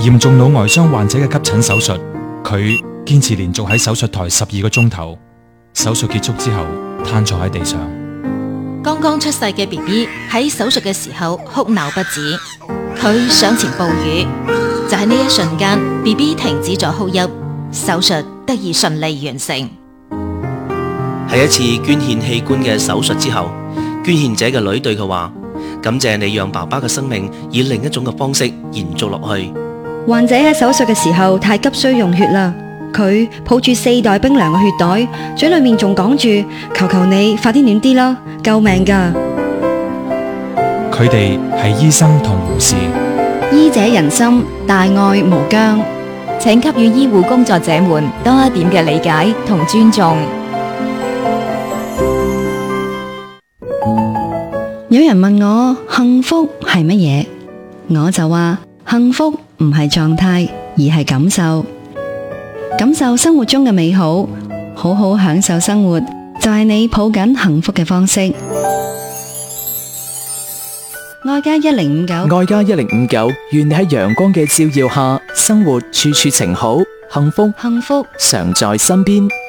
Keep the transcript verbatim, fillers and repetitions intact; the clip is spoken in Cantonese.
嚴重腦外傷患者嘅急診手術，佢堅持連續喺手術台十二個鐘頭。手術結束之後，癱坐喺地上。 剛剛出世嘅 B B 喺手術嘅時候哭鬧不止，佢上前哺乳，就喺呢一瞬間 B B 停止咗哭泣，手術得以順利完成。 喺一次捐獻器官嘅手術之後，捐獻者嘅女對佢話：感謝你讓爸爸嘅生命以另一種嘅方式延續落去。 患者喺手術嘅時候太急需用血啦，佢抱住四袋冰涼嘅血袋，嘴裏面仲講住：求求你快啲暖啲啦，救命噶！ 佢哋係醫生同護士， 醫者仁心，大愛無疆， 請給予醫護工作者們多一點嘅理解同尊重。 有人問我幸福係乜嘢，我就話幸福唔係狀態，而係感受。感受生活中嘅美好，好好享受生活，就係你抱緊幸福嘅方式。愛家一零五九， 愛家一零五九，願你喺陽光嘅照耀下，生活處處晴好，幸福幸福常在身邊。